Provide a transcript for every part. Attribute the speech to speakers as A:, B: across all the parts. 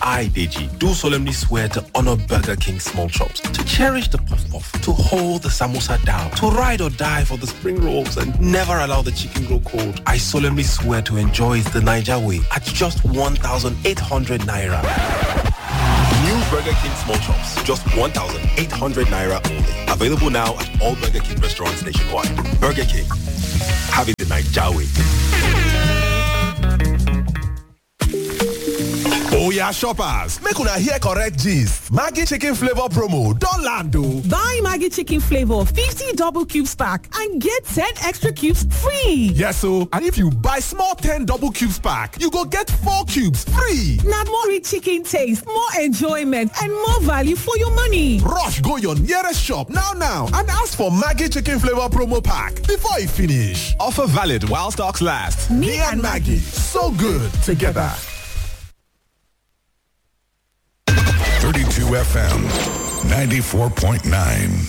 A: I, Deji, do solemnly swear to honor Burger King small chops, to cherish the puff-puff, to hold the samosa down, to ride or die for the spring rolls, and never allow the chicken grow cold. I solemnly swear to enjoy the Niger way at just 1,800 Naira. New Burger King small chops, just 1,800 Naira only. Available now at all Burger King restaurants nationwide. Burger King, have it the Niger way.
B: Oh yeah, shoppers, make una hear correct gist. Maggi chicken flavor promo don land o.
C: Buy Maggi chicken flavor 50 double cubes pack and get 10 extra cubes free.
B: Yes o, and if you buy small 10 double cubes pack, you go get 4 cubes free.
C: Na more rich chicken taste, more enjoyment and more value for your money.
B: Rush go your nearest shop now and ask for Maggi chicken flavor promo pack before e finish. Offer valid while stocks last. Me and Maggi, so good together.
D: 32 FM, 94.9.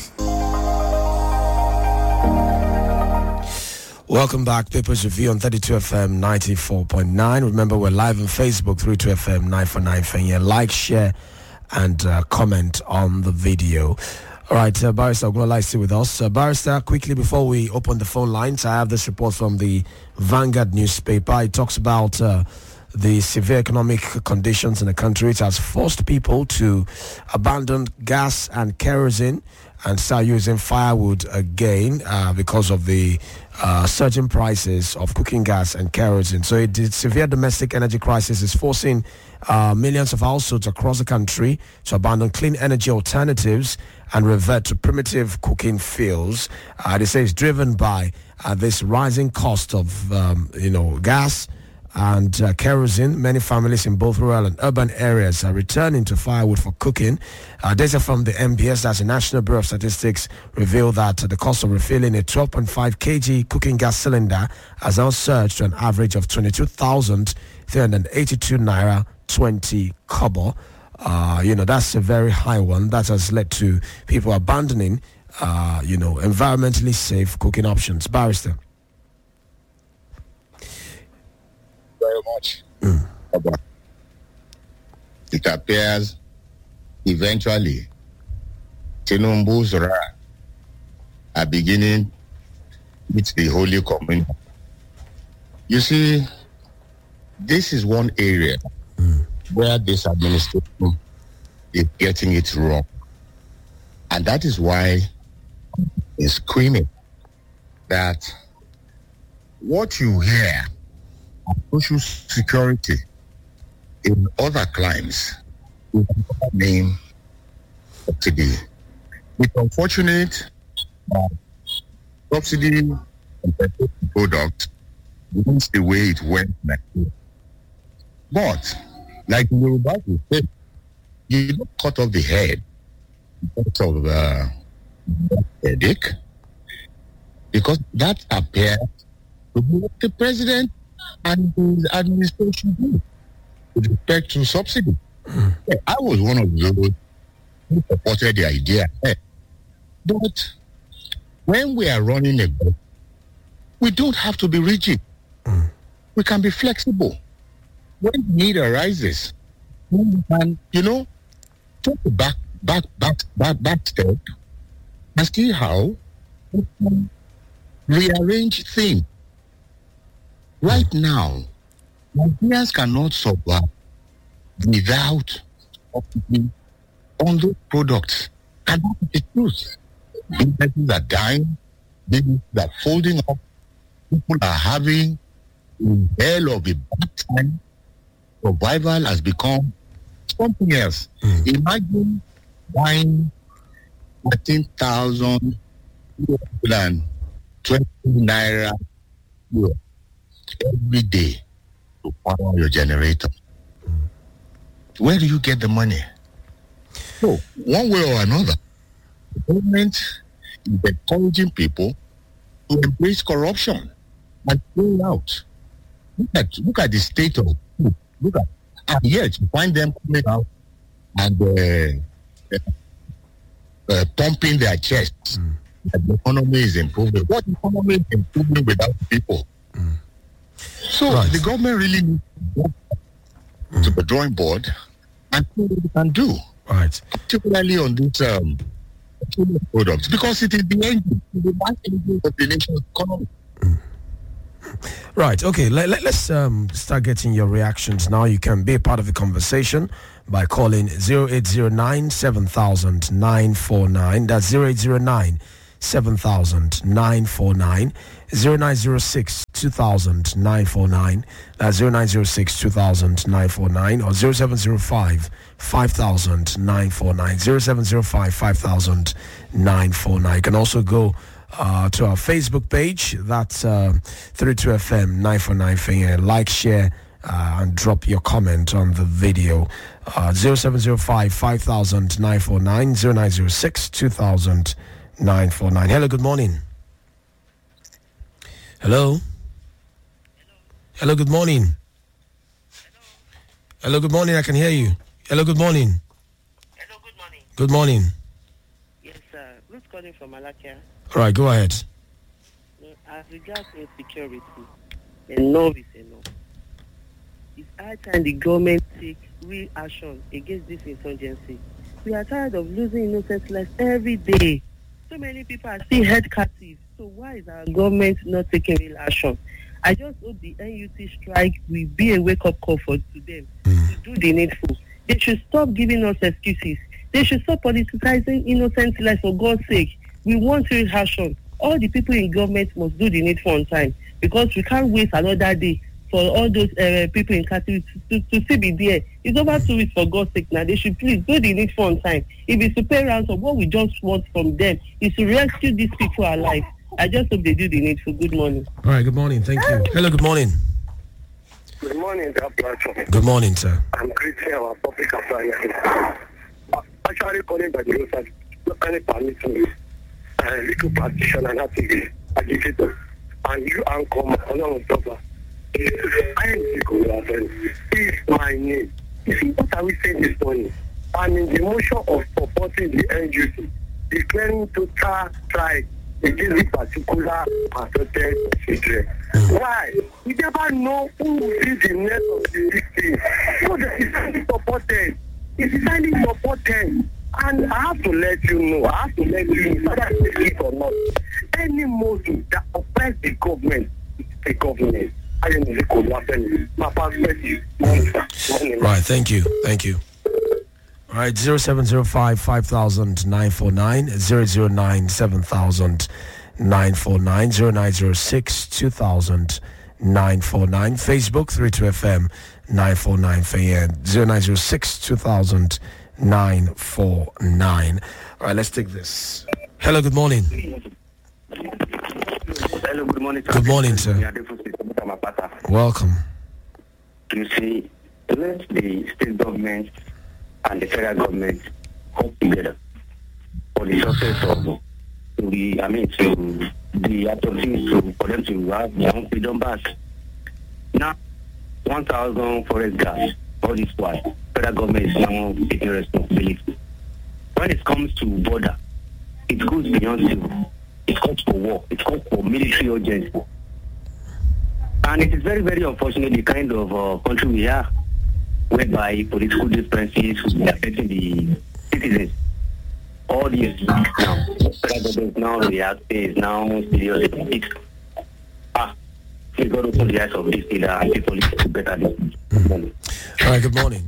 E: Welcome back, Papers Review on 32 FM 94.9. Remember, we're live on Facebook, 32 FM 949 Fenya. Like, share, and comment on the video. All right, Barrister Ogunlola is still with us. Barrister, quickly before we open the phone lines, I have this report from the Vanguard newspaper. It talks about the severe economic conditions in the country. It has forced people to abandon gas and kerosene and start using firewood again because of the surging prices of cooking gas and kerosene. So the severe domestic energy crisis is forcing millions of households across the country to abandon clean energy alternatives and revert to primitive cooking fuels. They say it's driven by this rising cost of gas and kerosene. Many families in both rural and urban areas are returning to firewood for cooking. Data from the NBS, that's the National Bureau of Statistics, reveal that the cost of refilling a 12.5 kg cooking gas cylinder has now surged to an average of 22,382 Naira 20 kobo. That's a very high one. That has led to people abandoning, environmentally safe cooking options. Barrister.
F: Very much. It appears eventually Tinubu's wrath are beginning with the Holy Communion. You see, this is one area where this administration is getting it wrong. And that is why it's screaming that what you hear social security in other climes is another name subsidy. It's unfortunate that subsidy product is the way it went next year. But, like the Yoruba will say, you don't cut off the head because of headache, because that appears to be what the president and his administration do with respect to subsidy. Yeah, I was one of those who supported the idea. But when we are running a book, we don't have to be rigid. We can be flexible. When the need arises, we can, take a back step and see how we can rearrange things. Right now, Nigerians cannot survive without subsidy on those products. And that's the truth. Businesses are dying, businesses are folding up, people are having a hell of a bad time. Survival has become something else. Imagine buying 13,220 Naira every day to power your generator. Where do you get the money? So, one way or another, the government is encouraging people to embrace corruption and play out. Look at the state of food. And yet you find them coming out and pumping their chests that the economy is improving. What economy is improving without people? So the government really needs to go to the drawing board and see what we can do.
E: Right.
F: Particularly on this products, because it is the engine, the mass engine of the nation's economy.
E: Right. Okay. Let's start getting your reactions now. You can be a part of the conversation by calling 0809 7000 949. That's 0809 7000 949. 0906 2000 949. That's 0906 2000 949 or 0705 5000 949. 0705 5000 949. You can also go to our Facebook page. That's 32FM 949 Fenya. Like, share, and drop your comment on the video. 0705 5000 949. 0906 2000 949. Hello, good morning. Hello. Hello, good morning. Hello, good morning. I can hear you. Hello, good morning.
G: Hello, good morning.
E: Good morning.
G: Yes, sir. Who's calling from Malakia?
E: All right, go ahead.
G: As regards insecurity, enough is enough. It's high time the government take real action against this insurgency. We are tired of losing innocent lives every day. So many people are still held captive. So why is our government not taking real action? I just hope the NUT strike will be a wake-up call to them to do the needful. They should stop giving us excuses. They should stop politicizing innocent lives, for God's sake. We want real action. All the people in government must do the needful on time, because we can't wait another day for all those people in captivity to still be there. It's over 2 weeks, for God's sake now. They should please do the needful on time. If it's to pay ransom, what we just want from them is to rescue these people alive. I just hope they do the needful. Good morning.
E: All right, good morning. Thank you. Hello, good morning.
H: Good morning, Dr.
E: Good morning, sir.
H: I'm Christian, our public affairs. Actually calling by the roadside, not any permission, legal practitioner and activist, agitator, and you anchor along with Dover. I is my name. You see, what are we saying this morning? I'm in the motion of supporting the NUT, declaring total strike against the particular affected children. Why? We never know who is the next of the victim. So that is highly supported. It is highly supported. And I have to let you know, whether it's it or not, any motive that oppresses the government is the government. I am the government. My perspective.
E: Right, thank you. All right, 0705 5000 949, 009 7000 949, 0906 2000 949, Facebook 32FM 949 Fenya, 0906 2000 949. All right, let's take this. Hello, good morning.
H: Hello, good morning, sir.
E: Good morning, sir. Welcome.
H: You see, let the state government and the federal government come together for the success of the authorities for them to have their own freedom back. Now, 1,000 forest guards, all this while, federal government is now taking responsibility. When it comes to border, it goes beyond civil. It calls for war. It calls for military urgency. And it is very, very unfortunate the kind of country we are, whereby political differences will be affecting the citizens. All these now, federal government now reacting is now serious politics. We got to open the eyes of this leader and people to better this.
E: All right, good morning.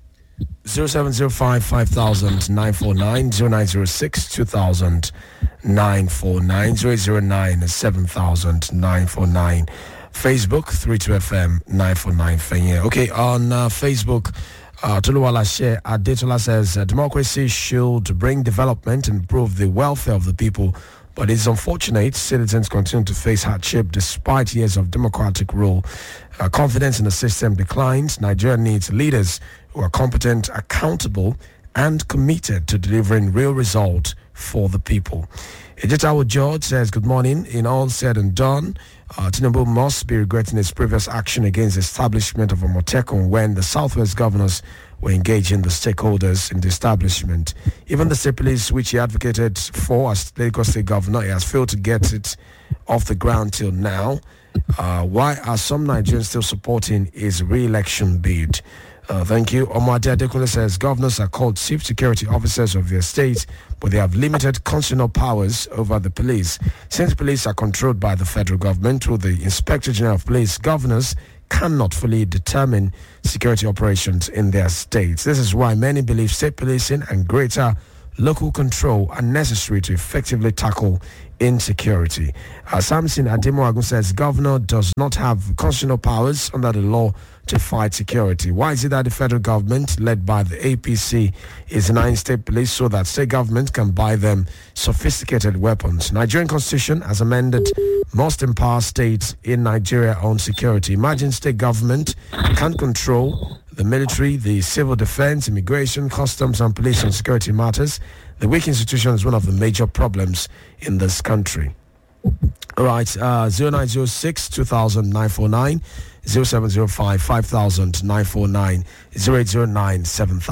E: 0705 5000 949, 0906 2000 949, 009 7000 949. Facebook 32FM 949 Fenya. Okay, on Facebook, Tuluwala Share Adetola says democracy should bring development and improve the welfare of the people, but it's unfortunate citizens continue to face hardship despite years of democratic rule. Confidence in the system declines. Nigeria needs leaders who are competent, accountable, and committed to delivering real results for the people. Ejetawo George says, good morning. In all said and done, Tinubu must be regretting his previous action against the establishment of Amotekun when the Southwest governors were engaging the stakeholders in the establishment. Even the state police, which he advocated for as Lagos State governor, he has failed to get it off the ground till now. Why are some Nigerians still supporting his re-election bid? Thank you. Omade Adekunle says governors are called chief security officers of their state, but they have limited constitutional powers over the police. Since police are controlled by the federal government through the Inspector General of Police, governors cannot fully determine security operations in their states. This is why many believe state policing and greater local control are necessary to effectively tackle insecurity. Samson Ademoagun says governor does not have constitutional powers under the law to fight security. Why is it that the federal government, led by the APC, is denying state police so that state government can buy them sophisticated weapons? Nigerian constitution, as amended, must empower states in Nigeria on security. Imagine state government can't control the military, the civil defense, immigration, customs and police and security matters. The weak institution is one of the major problems in this country. All right, 0906 200949, 0705 500949, 0809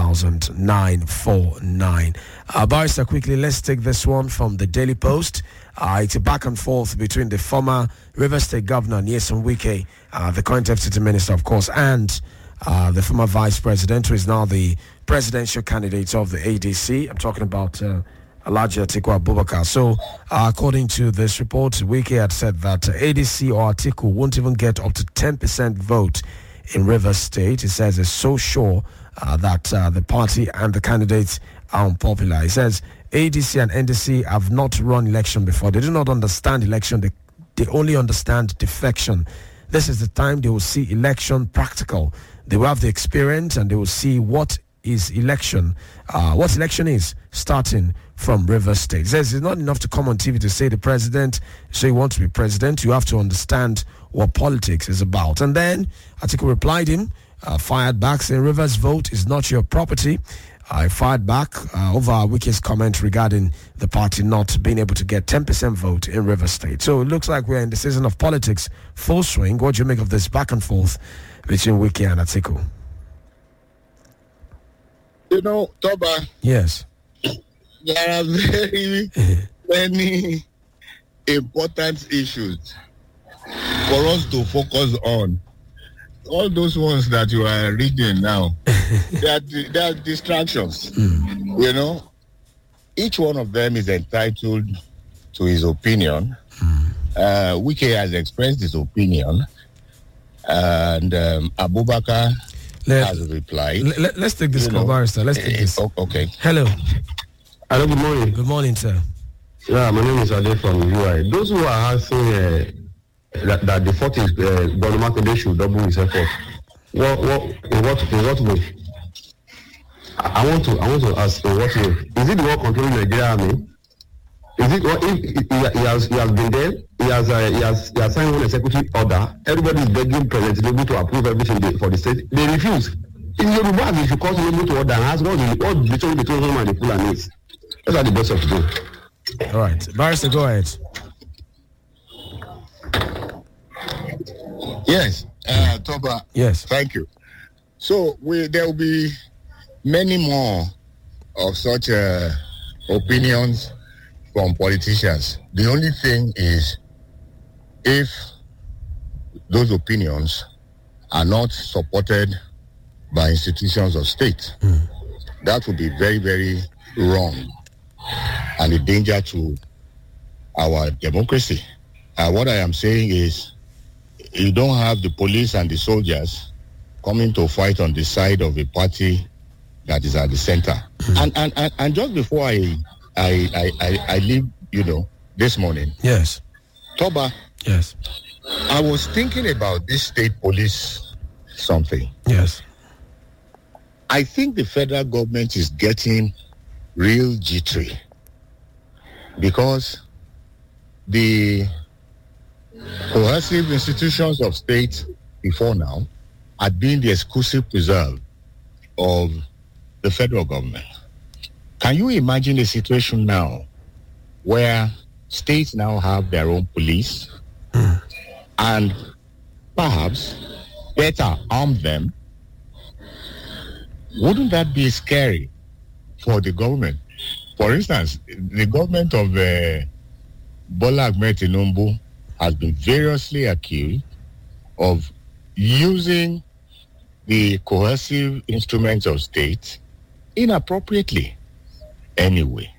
E: 700949. Barrister, quickly, let's take this one from the Daily Post. It's a back and forth between the former Rivers State Governor, Nyesom Wike, the current Deputy Minister, of course, and the former Vice President, who is now the presidential candidate of the ADC. I'm talking about Alhaji Atiku Abubakar. So, according to this report, Wike had said that ADC or Atiku won't even get up to 10% vote in Rivers State. He says it's so sure that the party and the candidates are unpopular. He says ADC and NDC have not run election before. They do not understand election. They only understand defection. This is the time they will see election practical. They will have the experience and they will see what election is, starting from Rivers State. He says it's not enough to come on TV to say the president, so you want to be president. You have to understand what politics is about. And then Atiku replied him, fired back, saying Rivers vote is not your property. I fired back over Wike's comment regarding the party not being able to get 10% vote in Rivers State. So it looks like we're in the season of politics, full swing. What do you make of this back and forth between Wike and Atiku?
F: You know, Toba.
E: Yes.
F: There are very many important issues for us to focus on. All those ones that you are reading now, they are distractions. You know, each one of them is entitled to his opinion. Wike has expressed his opinion, and Abubakar has replied.
E: Let's take this call, Barrister. Let's take this.
F: Okay.
E: Hello.
I: Hello, good morning.
E: Good morning, sir.
I: Yeah, my name is Ade from UI. Those who are asking that the fault is Bolumakinde should double his effort. In what way? I want to ask, in what way? Is it the one controlling Nigeria army? Is it what if he has been there? He has signed one executive order. Everybody is begging President Tinubu to approve everything for the state. They refuse. In Yoruba, if you call Tinubu to order and ask what between him and the Fulanis. Those are the best of today.
E: All right, Barrister, go ahead.
F: Yes, Toba.
E: Yes.
F: Thank you. So there will be many more of such opinions from politicians. The only thing is, if those opinions are not supported by institutions of state, that would be very, very wrong and a danger to our democracy. What I am saying is, you don't have the police and the soldiers coming to fight on the side of a party that is at the center. And just before I leave, this morning.
E: Yes.
F: Toba.
E: Yes.
F: I was thinking about this state police something.
E: Yes.
F: I think the federal government is getting real jittery because the coercive institutions of state before now had been the exclusive preserve of the federal government. Can you imagine a situation now where states now have their own police and perhaps better arm them? Wouldn't that be scary for the government? For instance, the government of Bola Ahmed Tinubu has been variously accused of using the coercive instruments of state inappropriately. Anyway,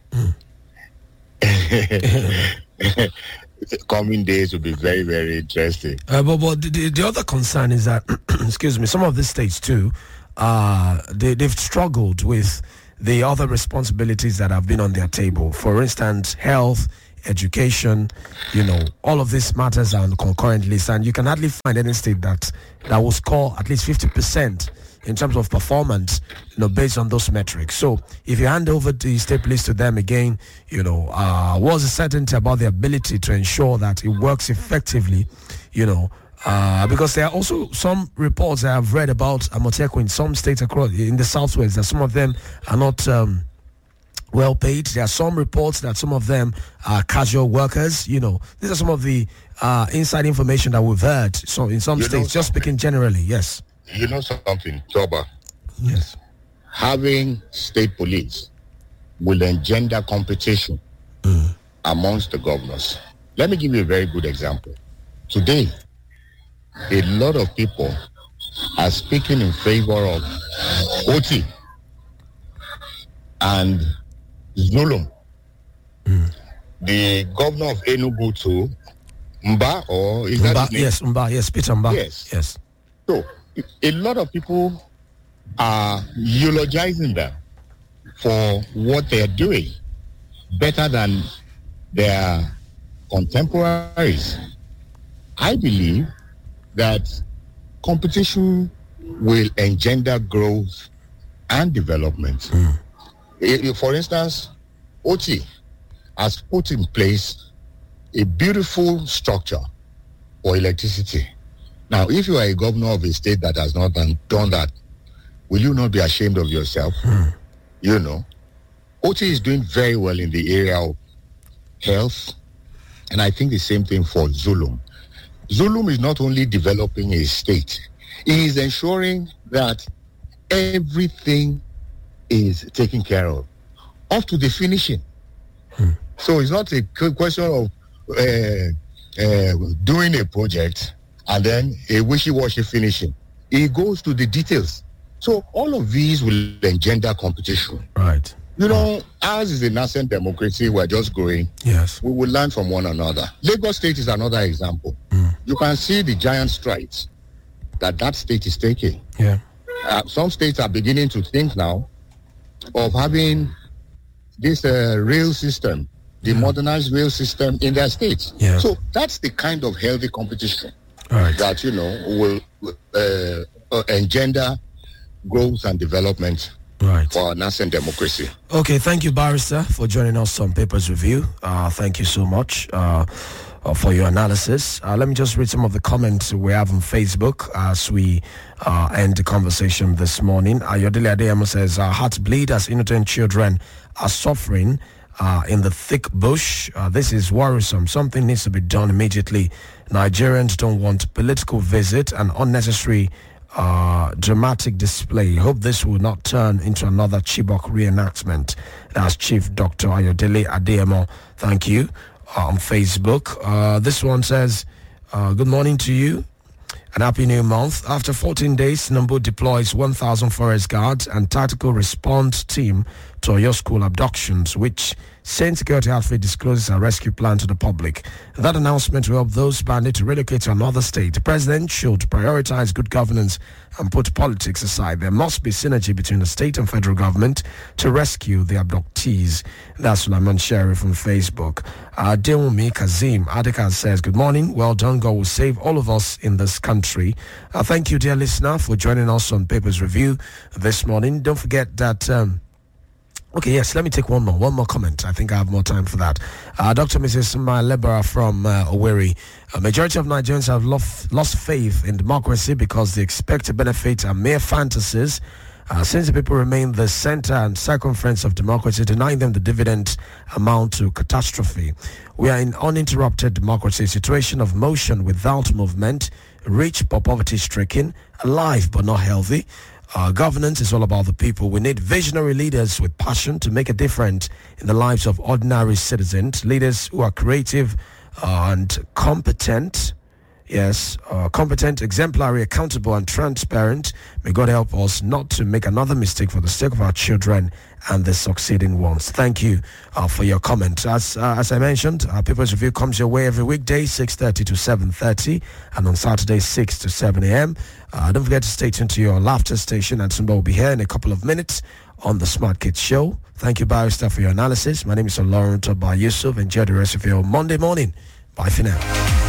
F: coming days will be very, very interesting.
E: But the other concern is that, excuse me, some of the states too, they've struggled with the other responsibilities that have been on their table. For instance, health, education, all of these matters are on the concurrent list, and you can hardly find any state that will score at least 50% in terms of performance, based on those metrics. So if you hand over the state police to them again, what's the certainty about the ability to ensure that it works effectively, because there are also some reports I have read about Amotekun in some states across in the southwest that some of them are not well paid. There are some reports that some of them are casual workers. These are some of the inside information that we've heard. So in some states, just speaking generally, yes.
F: You know something, Toba?
E: Yes.
F: Having state police will engender competition amongst the governors. Let me give you a very good example. Today, a lot of people are speaking in favor of OT and Zulum. The governor of Enugu too, Mba, or is that his name?
E: Yes, Mba, yes, Peter Mba.
F: Yes. So, a lot of people are eulogizing them for what they're doing better than their contemporaries. I believe that competition will engender growth and development. For instance, OT has put in place a beautiful structure for electricity. Now, if you are a governor of a state that has not done that, will you not be ashamed of yourself? OT is doing very well in the area of health, and I think the same thing for Zulum. Zulum is not only developing a state, he is ensuring that everything is taken care of, up to the finishing. So it's not a question of doing a project and then a wishy-washy finishing. It goes to the details. So all of these will engender competition.
E: Right.
F: Ours is a nascent democracy. We're just growing.
E: Yes.
F: We will learn from one another. Lagos State is another example. You can see the giant strides that state is taking.
E: Yeah.
F: Some states are beginning to think now of having this rail system, the modernized rail system in their states.
E: Yeah.
F: So that's the kind of healthy competition
E: Right.
F: that, will engender growth and development for our nascent democracy.
E: Okay, thank you, Barrister, for joining us on Papers Review. Thank you so much for your analysis. Let me just read some of the comments we have on Facebook as we end the conversation this morning. Ayodele Adeyemo says, our hearts bleed as innocent children are suffering in the thick bush. This is worrisome. Something needs to be done immediately. Nigerians don't want political visit and unnecessary dramatic display. Hope this will not turn into another Chibok reenactment. That's Chief Dr. Ayodele Adeyemo. Thank you. On Facebook, this one says, good morning to you and happy new month. After 14 days, Tinubu deploys 1,000 forest guards and tactical response team to Oyo school abductions, which Saint Security Outfit discloses a rescue plan to the public. That announcement will help those bandits to relocate to another state. The president should prioritize good governance and put politics aside. There must be synergy between the state and federal government to rescue the abductees. That's Sulaiman Sherry from Facebook. Deumi Kazim Adika says, good morning. Well done. God will save all of us in this country. Thank you, dear listener, for joining us on Papers Review this morning. Don't forget that... Okay, yes, let me take one more comment. I think I have more time for that. Dr. Mrs. Malebara from Owerri. A majority of Nigerians have lost faith in democracy because they expect to benefit are mere fantasies. Since the people remain the center and circumference of democracy, denying them the dividends amount to catastrophe. We are in uninterrupted democracy, a situation of motion without movement, rich but poverty-stricken, alive but not healthy. Governance is all about the people. We need visionary leaders with passion to make a difference in the lives of ordinary citizens, leaders who are creative and competent, Yes, competent, exemplary, accountable, and transparent. May God help us not to make another mistake for the sake of our children and the succeeding ones. Thank you for your comment. As I mentioned, our People's Review comes your way every weekday, 6:30 to 7:30, and on Saturday, 6 to 7 a.m. Don't forget to stay tuned to your laughter station, and Simba will be here in a couple of minutes on the Smart Kids Show. Thank you, Barrister, for your analysis. My name is Laurent Toba Yusuf. Enjoy the rest of your Monday morning. Bye for now.